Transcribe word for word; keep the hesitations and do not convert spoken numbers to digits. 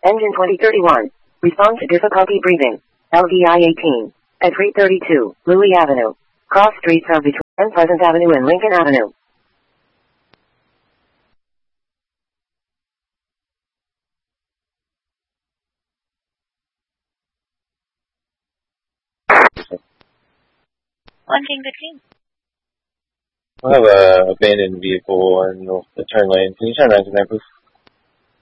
Engine twenty thirty-one. Respond to difficulty breathing. L V I eighteen. At three thirty-two, Louis Avenue. Cross streets are between Pleasant Avenue and Lincoln Avenue. One King fifteen. I have a abandoned vehicle in the turn lane. Can you turn around to that, please?